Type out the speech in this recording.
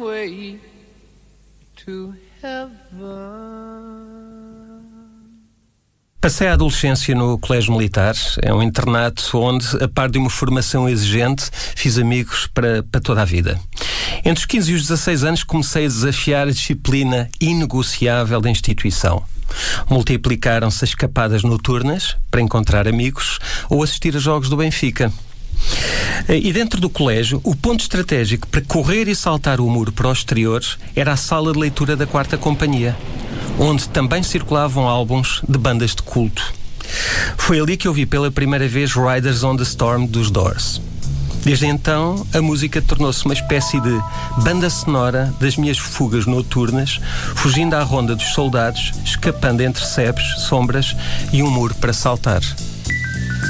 way to heaven. Passei a adolescência no Colégio Militar. É um internato onde, a par de uma formação exigente, fiz amigos para toda a vida. Entre os 15 e os 16 anos comecei a desafiar a disciplina inegociável da instituição. Multiplicaram-se as escapadas noturnas para encontrar amigos ou assistir a jogos do Benfica. E dentro do colégio, o ponto estratégico para correr e saltar o muro para o exterior era a sala de leitura da 4ª Companhia, onde também circulavam álbuns de bandas de culto. Foi ali que eu vi pela primeira vez Riders on the Storm dos Doors. Desde então, a música tornou-se uma espécie de banda sonora das minhas fugas noturnas, fugindo à ronda dos soldados, escapando entre sebes, sombras e um muro para saltar.